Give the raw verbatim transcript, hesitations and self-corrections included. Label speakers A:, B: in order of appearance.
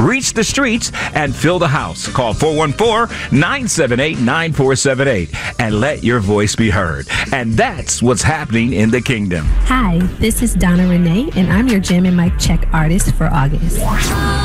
A: reach the streets, and fill the house. Call four one four, nine seven eight, nine four seven eight and let your voice be heard. And that's what's happening in the kingdom.
B: Hi, this is Donna Renee, and I'm your Jam and Mic Check artist for August.